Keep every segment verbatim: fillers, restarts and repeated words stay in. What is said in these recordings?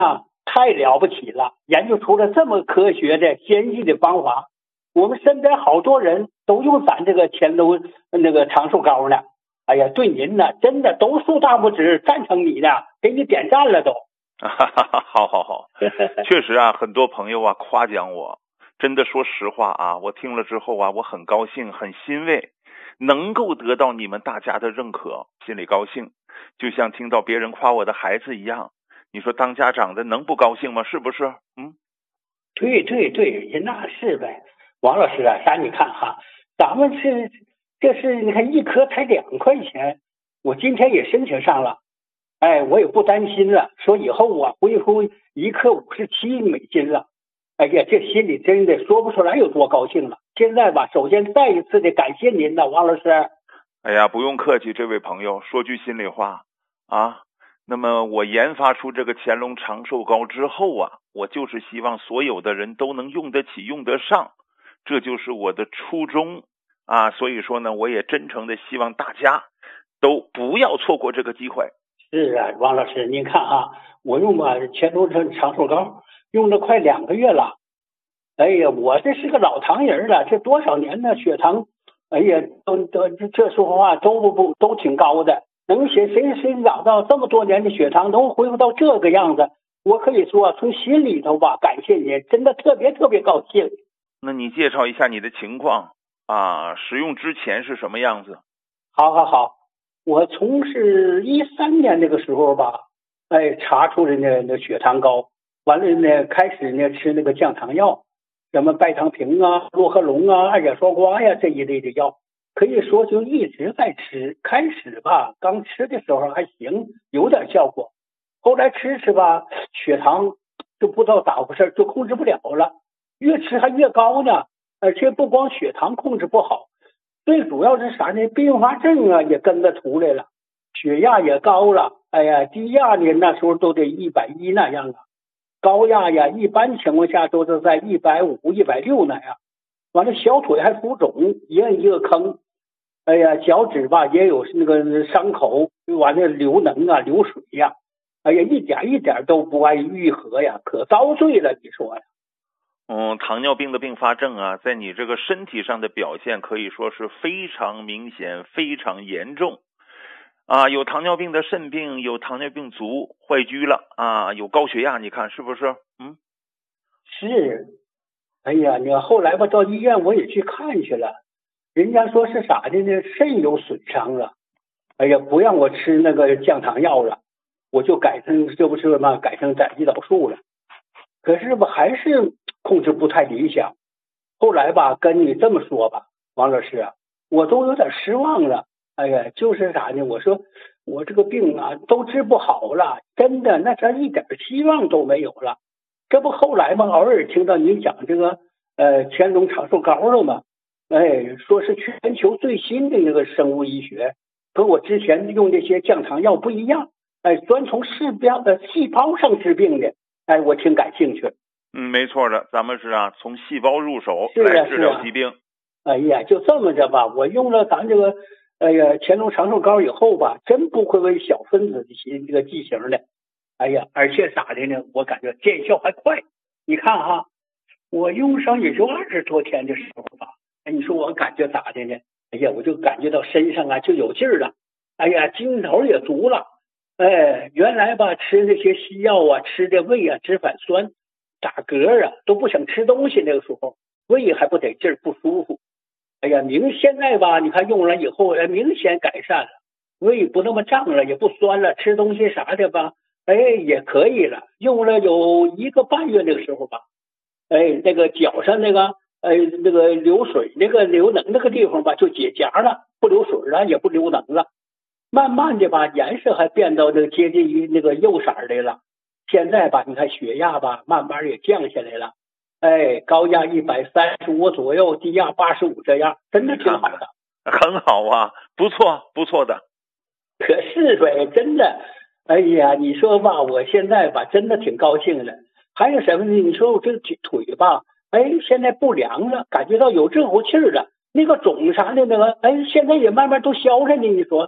啊，太了不起了，研究出了这么科学的先进的方法。我们身边好多人都用咱这个乾隆那个长寿膏呢。哎呀，对您呢，真的都竖大拇指赞成你呢，给你点赞了都。 好好好，确实啊，很多朋友啊夸奖我，真的说实话啊，我听了之后啊，我很高兴，很欣慰，能够得到你们大家的认可，心里高兴，就像听到别人夸我的孩子一样。你说当家长的能不高兴吗？是不是？嗯， 对对对，那是呗。王老师啊，咱你看哈，咱们是这是你看一颗才两块钱，我今天也申请上了。哎，我也不担心了，说以后啊，恢复一克五十七美金了。哎呀，这心里真的说不出来有多高兴了。现在吧，首先再一次的感谢您呢，王老师。 哎呀，不用客气，这位朋友，说句心里话啊，那么我研发出这个乾隆长寿膏之后啊，我就是希望所有的人都能用得起、用得上，这就是我的初衷啊。所以说呢，我也真诚的希望大家都不要错过这个机会。 是啊，王老师，您看啊，我用吧乾隆长寿膏用了快两个月了。哎呀，我这是个老糖人了，这多少年呢？血糖，哎呀，都都这说话都不不都挺高的。能谁谁谁长到这么多年的血糖能恢复到这个样子，我可以说从心里头吧感谢您，真的特别特别高兴。 那你介绍一下你的情况啊？使用之前是什么样子？ 好好好。我从是一三年那个时候吧，哎，查出来那那血糖高，完了呢，开始呢吃那个降糖药，什么拜糖平啊、洛克隆啊、二甲双胍呀这一类的药，可以说就一直在吃。开始吧，刚吃的时候还行，有点效果，后来吃吃吧，血糖就不知道咋回事，就控制不了了，越吃还越高呢，而且不光血糖控制不好。最主要是啥呢？并发症啊也跟着出来了，血压也高了。哎呀，低压呢那时候都得一百一那样啊，高压呀一般情况下都是在一百五、一百六那样。完了，小腿还浮肿，一个一个坑。哎呀，脚趾吧也有那个伤口，完了流脓啊、流水呀。哎呀，一点一点都不爱愈合呀，可遭罪了，你说呀？ 嗯，糖尿病的并发症啊，在你这个身体上的表现可以说是非常明显、非常严重啊。有糖尿病的肾病，有糖尿病足坏疽了啊，有高血压，你看是不是？嗯， 是。哎呀，你后来吧，到医院我也去看去了，人家说是啥的呢？肾有损伤了。哎呀，不让我吃那个降糖药了，我就改成这不是嘛，改成载胰岛素了。可是吧，还是控制不太理想。后来吧，跟你这么说吧，王老师啊，我都有点失望了。哎呀，就是啥呢？我说我这个病啊，都治不好了，真的，那咱一点希望都没有了。这不后来嘛，偶尔听到您讲这个呃乾隆长寿膏了嘛，哎，说是全球最新的那个生物医学，和我之前用这些降糖药不一样，哎，专从细胞的细胞上治病的。哎，我挺感兴趣。 嗯，没错的，咱们是啊，从细胞入手来治疗疾病。 啊啊、哎呀，就这么着吧，我用了咱这个，哎呀，乾隆长寿膏以后吧，真不愧为小分子的这个剂型的。哎呀，而且咋的呢？我感觉见效还快。你看哈，我用上也就二十多天的时候吧，哎，你说我感觉咋的呢？哎呀，我就感觉到身上啊就有劲儿了。哎呀，劲头也足了。哎，原来吧吃那些西药啊，吃的胃啊直反酸，打嗝啊，都不想吃东西。那个时候胃还不得劲儿，不舒服。哎呀，明现在吧，你看用了以后，哎，明显改善了，胃不那么胀了，也不酸了，吃东西啥的吧，哎，也可以了。用了有一个半月那个时候吧，哎，那个脚上那个，哎，那个流水那个流脓那个地方吧，就结痂了，不流水了，也不流脓了。慢慢的吧，颜色还变到这个接近于那个釉色的了。现在吧，你看血压吧，慢慢也降下来了。哎，高压一百三十五左右，低压八十五这样，真的挺好的。 很好啊，不错不错的。 可是呗，真的，哎呀，你说吧，我现在吧，真的挺高兴的。还有什么呢？你说我这腿吧，哎，现在不凉了，感觉到有这股气儿了。那个肿啥的那个，哎，现在也慢慢都消了呢。你说。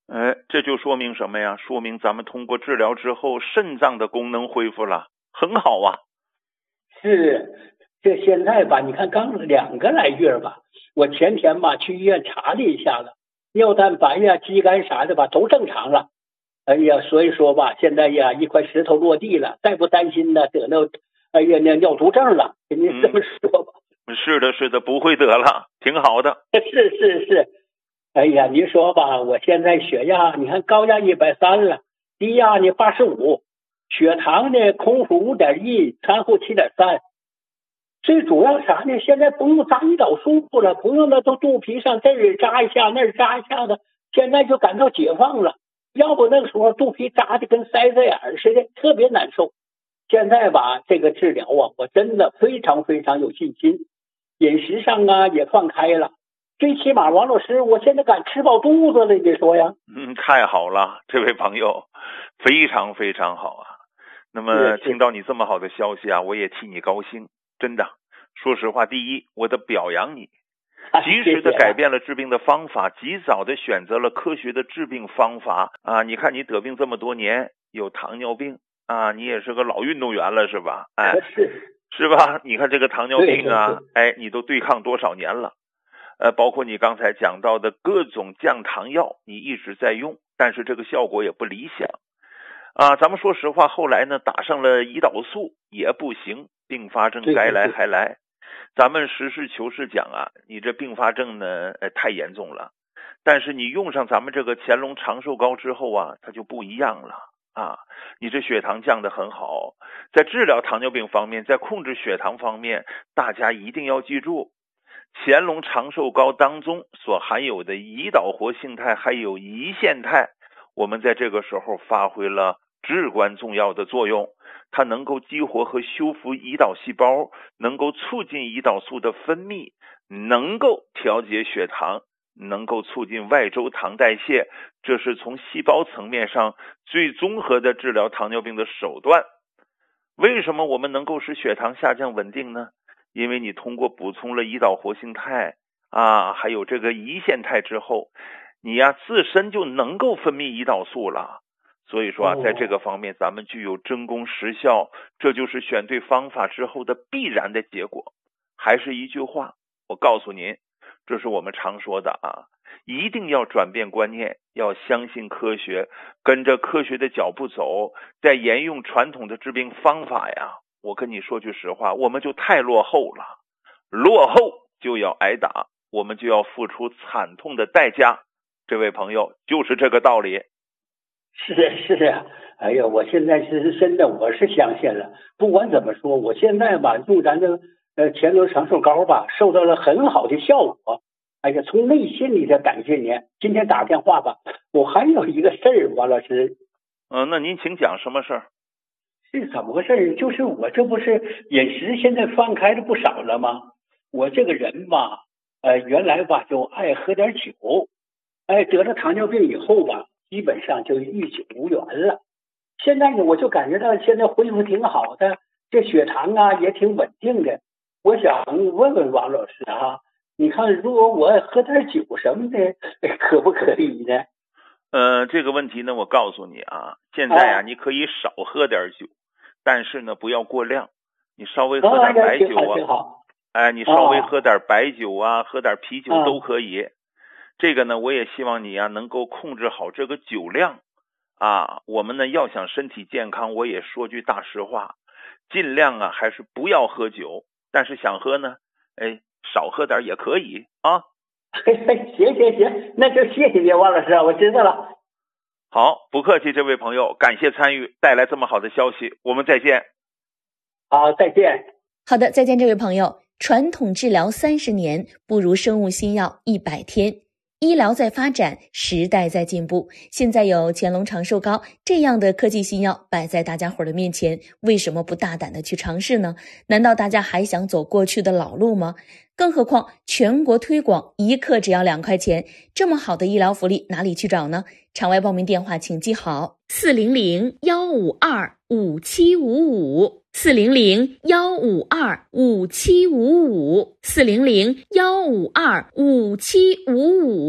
哎，这就说明什么呀？说明咱们通过治疗之后，肾脏的功能恢复了，很好啊。 是，这现在吧，你看刚两个来月吧，我前天吧去医院查了一下子，尿蛋白呀、肌酐啥的吧都正常了。哎呀，所以说吧，现在呀一块石头落地了，再不担心呢得了，哎呀那尿毒症了，跟您这么说吧。 嗯，是的，是的，不会得了，挺好的。 是是是。哎呀，您说吧，我现在血压，你看高压一百三了，低压呢八十五，血糖呢空腹五点一，餐后七点三。最主要啥呢？现在不用扎胰岛素了，不用那都肚皮上这儿扎一下，那儿扎一下的，现在就感到解放了。要不那个时候肚皮扎的跟塞子眼儿似的，特别难受。现在吧，这个治疗啊，我真的非常非常有信心，饮食上啊也放开了。最起码王老师，我现在敢吃饱肚子了，你说呀？ 嗯，太好了，这位朋友，非常非常好啊。那么听到你这么好的消息啊，我也替你高兴，真的。说实话，第一，我得表扬你，及时的改变了治病的方法，及早的选择了科学的治病方法啊。你看你得病这么多年，有糖尿病啊，你也是个老运动员了是吧？哎， 是是吧？你看这个糖尿病啊，哎，你都对抗多少年了？呃，包括你刚才讲到的各种降糖药，你一直在用，但是这个效果也不理想啊。咱们说实话，后来呢打上了胰岛素也不行，并发症该来还来。咱们实事求是讲啊，你这并发症呢，呃，太严重了。但是你用上咱们这个乾隆长寿膏之后啊，它就不一样了啊。你这血糖降得很好，在治疗糖尿病方面，在控制血糖方面，大家一定要记住。乾隆长寿膏当中所含有的胰岛活性肽还有胰腺肽，我们在这个时候发挥了至关重要的作用，它能够激活和修复胰岛细胞，能够促进胰岛素的分泌，能够调节血糖，能够促进外周糖代谢，这是从细胞层面上最综合的治疗糖尿病的手段。为什么我们能够使血糖下降稳定呢？因为你通过补充了胰岛活性肽啊，还有这个胰腺肽之后，你呀、啊、自身就能够分泌胰岛素了。所以说啊，在这个方面咱们具有真功实效，这就是选对方法之后的必然的结果。还是一句话，我告诉您，这是我们常说的啊，一定要转变观念，要相信科学，跟着科学的脚步走，再沿用传统的治病方法呀。我跟你说句实话，我们就太落后了，落后就要挨打，我们就要付出惨痛的代价。这位朋友，就是这个道理。 是是啊，哎呀，我现在是真的，我是相信了。不管怎么说，我现在吧用咱这呃乾隆长寿膏吧，受到了很好的效果。哎呀，从内心里的感谢您。今天打电话吧，我还有一个事儿，王老师。 嗯、呃，那您请讲什么事儿？ 是怎么个事儿？就是我这不是饮食现在放开了不少了吗？我这个人吧，呃，原来吧就爱喝点酒，哎，得了糖尿病以后吧，基本上就与酒无缘了。现在呢，我就感觉到现在恢复挺好的，这血糖啊也挺稳定的。我想问问王老师啊，你看如果我喝点酒什么的，可不可以呢？ 呃，这个问题呢，我告诉你啊，现在啊，你可以少喝点酒。但是呢，不要过量，你稍微喝点白酒啊，哎，你稍微喝点白酒啊，哦、喝点啤酒都可以。哦、这个呢，我也希望你啊能够控制好这个酒量啊。我们呢要想身体健康，我也说句大实话，尽量啊还是不要喝酒。但是想喝呢，哎，少喝点也可以啊。 行行行，那就谢谢你，王老师，我知道了。 好，不客气，这位朋友，感谢参与，带来这么好的消息，我们再见。 好，再见。 好的，再见，这位朋友。传统治疗三十年，不如生物新药一百天。医疗在发展，时代在进步。现在有乾隆长寿膏这样的科技新药摆在大家伙的面前，为什么不大胆的去尝试呢？难道大家还想走过去的老路吗？更何况全国推广，一克只要两块钱，这么好的医疗福利哪里去找呢？场外报名电话请记好：四零零幺五二五七五五，四零零幺五二五七五五，四零零幺五二五七五五。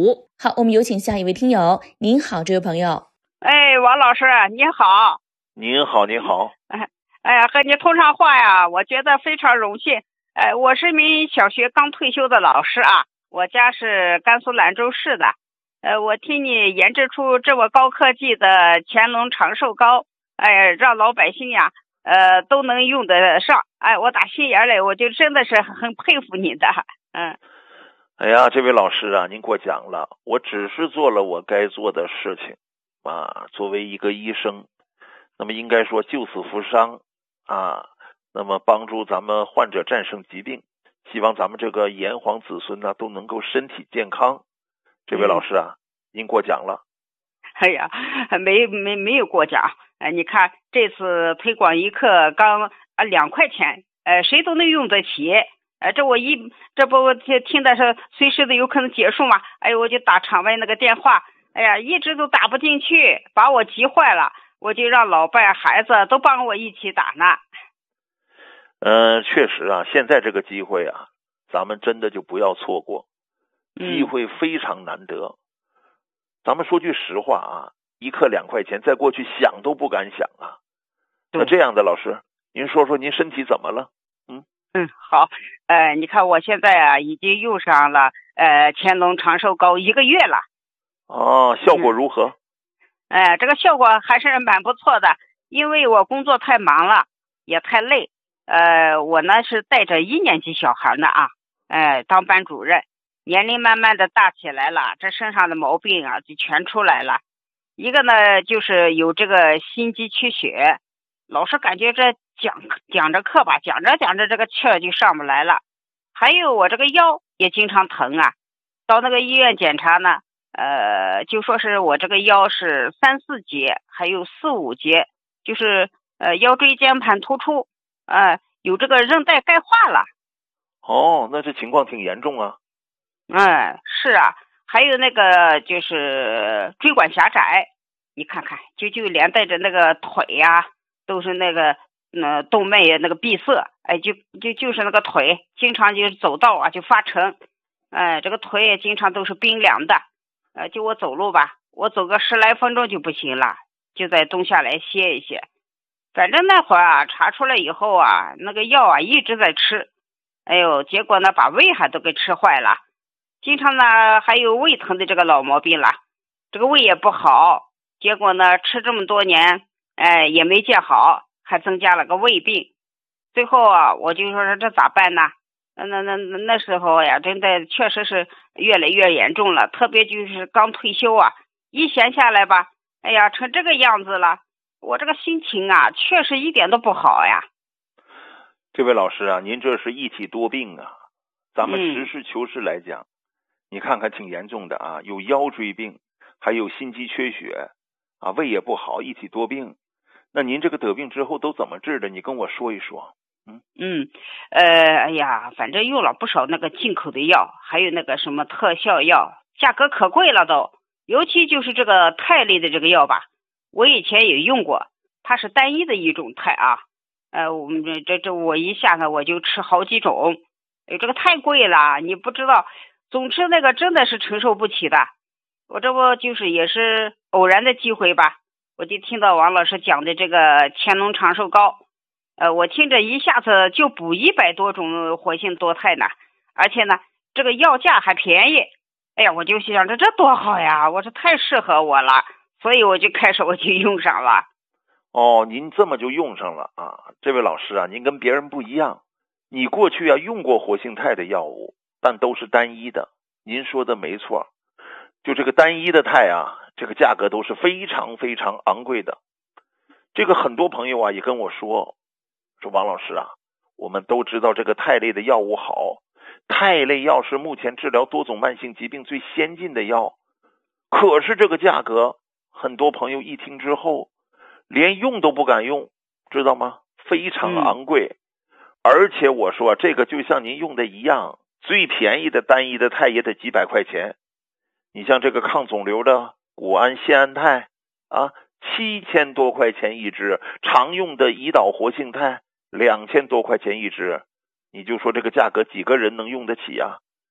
好，我们有请下一位听友。您好，这位朋友。 哎，王老师你好。 您好您好。 哎哎呀，和你通上话呀，我觉得非常荣幸。哎，我是一名小学刚退休的老师啊，我家是甘肃兰州市的。呃，我听你研制出这么高科技的乾隆长寿膏，哎，让老百姓呀，呃，都能用得上。哎，我打心眼里我就真的是很佩服你的。嗯。 哎呀，这位老师啊，您过奖了，我只是做了我该做的事情啊。作为一个医生，那么应该说救死扶伤啊，那么帮助咱们患者战胜疾病，希望咱们这个炎黄子孙呢都能够身体健康。这位老师啊，嗯、您过奖了。 哎呀，没没没有过奖。哎，你看这次推广一克刚啊两块钱，呃，谁都能用得起。呃，这我一这不我听的是随时都有可能结束嘛，哎呦，我就打场外那个电话，哎呀，一直都打不进去，把我急坏了，我就让老伴孩子都帮我一起打呢。 嗯、呃，确实啊，现在这个机会啊，咱们真的就不要错过，机会非常难得。嗯、咱们说句实话啊，一克两块钱，在过去想都不敢想啊。那这样的老师，您说说您身体怎么了？嗯。 嗯，好，呃，你看我现在啊，已经用上了呃乾隆长寿膏一个月了。 哦，效果如何？ 哎、嗯呃，这个效果还是蛮不错的，因为我工作太忙了，也太累。呃，我呢是带着一年级小孩呢啊，哎、呃，当班主任，年龄慢慢的大起来了，这身上的毛病啊就全出来了。一个呢就是有这个心肌缺血，老是感觉这。讲讲着课吧，讲着讲着这个气儿就上不来了。还有我这个腰也经常疼啊，到那个医院检查呢，呃，就说是我这个腰是三四节，还有四五节，就是呃腰椎间盘突出，呃有这个韧带钙化了。 哦，那这情况挺严重啊。 嗯，是啊，还有那个就是椎管狭窄，你看看，就就连带着那个腿呀、啊，都是那个。那动脉也那个闭塞，哎，就就就是那个腿，经常就是走道啊就发沉，哎，这个腿也经常都是冰凉的，呃，就我走路吧，我走个十来分钟就不行了，就再蹲下来歇一歇。反正那会儿啊，查出来以后啊，那个药啊一直在吃，哎呦，结果呢把胃还都给吃坏了，经常呢还有胃疼的这个老毛病了，这个胃也不好，结果呢吃这么多年，哎，也没见好。还增加了个胃病，最后啊，我就说这咋办呢？那那那那时候呀，真的确实是越来越严重了。特别就是刚退休啊，一闲下来吧，哎呀，成这个样子了，我这个心情啊，确实一点都不好呀。 这位老师啊，您这是一体多病啊。咱们实事求是来讲，嗯、你看看挺严重的啊，有腰椎病，还有心肌缺血啊，胃也不好，一体多病。那您这个得病之后都怎么治的？你跟我说一说。 嗯嗯，呃，哎呀，反正用了不少那个进口的药，还有那个什么特效药，价格可贵了都。尤其就是这个肽类的这个药吧，我以前也用过，它是单一的一种肽啊。呃，我们这这这我一下子我就吃好几种，哎，这个太贵了，你不知道，总吃那个真的是承受不起的。我这不就是也是偶然的机会吧。我就听到王老师讲的这个乾隆长寿膏，呃，我听着一下子就补一百多种活性多肽呢，而且呢，这个药价还便宜。哎呀，我就想着这多好呀，我说太适合我了，所以我就开始我就用上了。 哦，您这么就用上了啊？这位老师啊，您跟别人不一样，你过去啊用过活性肽的药物，但都是单一的。您说的没错，就这个单一的肽啊。这个价格都是非常非常昂贵的。这个很多朋友啊也跟我说，说王老师啊，我们都知道这个肽类的药物好，肽类药是目前治疗多种慢性疾病最先进的药，可是这个价格，很多朋友一听之后，连用都不敢用，知道吗？非常昂贵。嗯、而且我说这个就像您用的一样，最便宜的单一的肽也得几百块钱。你像这个抗肿瘤的谷氨酰胺肽啊，七千多块钱一支，常用的胰岛活性肽两千多块钱一支，你就说这个价格几个人能用得起啊？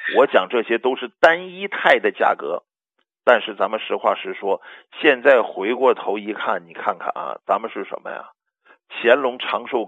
我讲这些都是单一肽的价格。但是咱们实话实说，现在回过头一看，你看看啊，咱们是什么呀？乾隆长寿